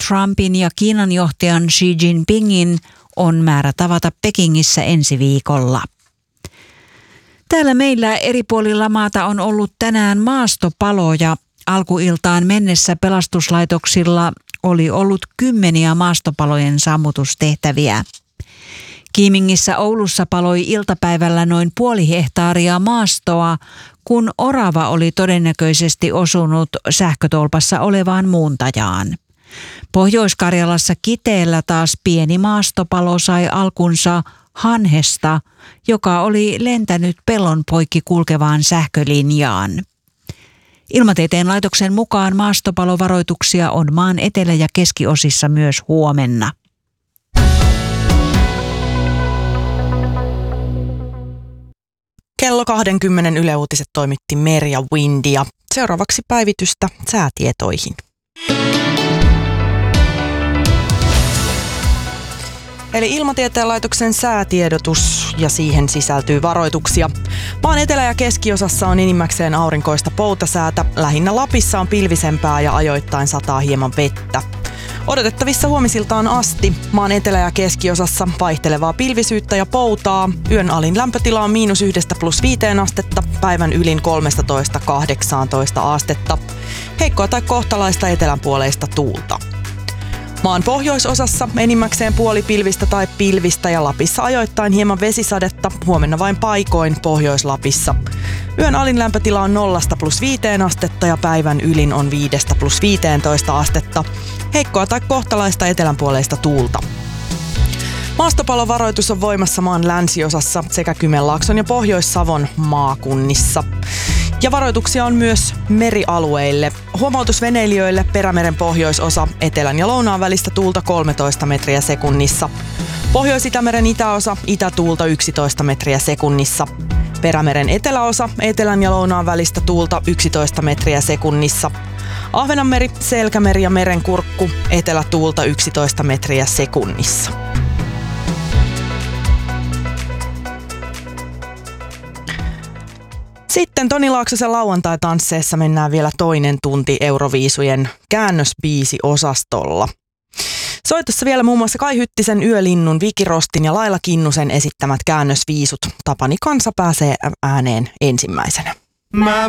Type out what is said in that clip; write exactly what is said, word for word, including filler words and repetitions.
Trumpin ja Kiinan johtajan Xi Jinpingin on määrä tavata Pekingissä ensi viikolla. Täällä meillä eri puolilla maata on ollut tänään maastopaloja. Alkuiltaan mennessä pelastuslaitoksilla oli ollut kymmeniä maastopalojen sammutustehtäviä. Kiimingissä Oulussa paloi iltapäivällä noin puoli hehtaaria maastoa, kun orava oli todennäköisesti osunut sähkötolpassa olevaan muuntajaan. Pohjois-Karjalassa Kiteellä taas pieni maastopalo sai alkunsa hanhesta, joka oli lentänyt pellon poikki kulkevaan sähkölinjaan. Ilmatieteen laitoksen mukaan maastopalovaroituksia on maan etelä- ja keskiosissa myös huomenna. Kello kaksikymmentä Yle Uutiset toimitti Merja Windia. Seuraavaksi päivitystä säätietoihin. Eli Ilmatieteen laitoksen säätiedotus ja siihen sisältyy varoituksia. Maan etelä- ja keskiosassa on enimmäkseen aurinkoista poutasäätä. Lähinnä Lapissa on pilvisempää ja ajoittain sataa hieman vettä. Odotettavissa huomisiltaan asti. Maan etelä- ja keskiosassa vaihtelevaa pilvisyyttä ja poutaa. Yön alin lämpötila on miinus yhdestä plus viiteen astetta, päivän ylin kolmestatoista kahdeksaantoista astetta. Heikkoa tai kohtalaista etelänpuoleista tuulta. Maan pohjoisosassa enimmäkseen puoli pilvistä tai pilvistä ja Lapissa ajoittain hieman vesisadetta, huomenna vain paikoin Pohjois-Lapissa. Yön alin lämpötila on nollasta plus viiteen astetta ja päivän ylin on viidestä plus viiteentoista astetta. Heikkoa tai kohtalaista etelänpuoleista tuulta. Maastopalovaroitus on voimassa maan länsiosassa sekä Kymenlaakson ja Pohjois-Savon maakunnissa. Ja varoituksia on myös merialueille. Huomautus veneilijöille Perämeren pohjoisosa, etelän ja lounaan välistä tuulta kolmetoista metriä sekunnissa. Pohjois-Itämeren itäosa, itätuulta yksitoista metriä sekunnissa. Perämeren eteläosa, etelän ja lounaan välistä tuulta yksitoista metriä sekunnissa. Ahvenanmeri, Selkämeri ja Merenkurkku, etelätuulta yksitoista metriä sekunnissa. Sitten Toni Laaksosen lauantai-tansseessa mennään vielä toinen tunti Euroviisujen käännösbiisi-osastolla. Soitossa vielä muun muassa Kai Hyttisen, Yölinnun, Viki Rostin ja Laila Kinnusen esittämät käännösviisut. Tapani Kansa pääsee ääneen ensimmäisenä. Mä